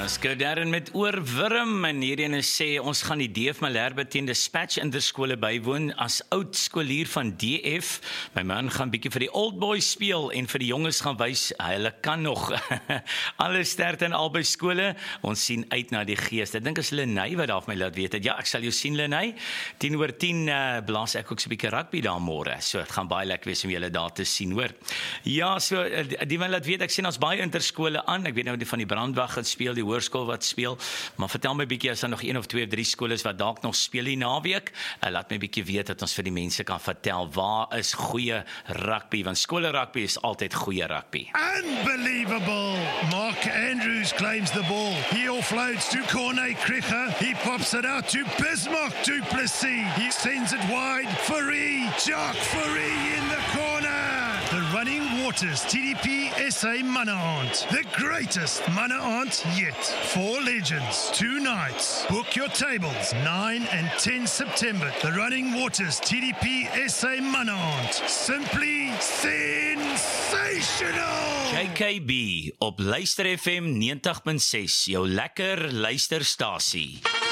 Darren met oorwurm en hierheen sê ons gaan die DF Malherbe teen Dispatch Interskole bywoon as oud skoolier van DF. My man gaan bietjie vir die old boys speel en vir die jonges gaan wys hulle kan nog. Alle sterkte in albei skole. Ons sien uit na die gees. Ek dink is Lenay wat daar vir my laat weet het. Ja, ek sal jou sien Lenay. 10:10 blaas ek ook so 'n bietjie rugby daar môre. So dit gaan baie lekker wees om julle daar te sien, hoor. Ja, so die wat laat weet ek sien ons baie interskole aan. Ek weet nou die van die brandwag wat speel, die hoërskool wat speel, maar vertel my bietjie as daar nog 1 of 2 of 3 skole is wat dalk nog speel die naweek. Laat my bietjie weet dat ons vir die mense kan vertel waar is goeie rugby, want skole rugby is altyd goeie rugby. Unbelievable! Mark Andrews claims the ball. He offloads to Corné Krige. He pops it out to Bismarck du Plessis. He sends it wide. Fourie, Jacques Fourie in the corner. The Running Waters TDP SA Mana Aunt. The greatest Mana Aunt yet. 4 legends, 2 nights. Book your tables 9 and 10 September. The Running Waters TDP SA Mana Aunt. Simply sensational! KKB op Luister FM 90.6, jou lekker luisterstasie.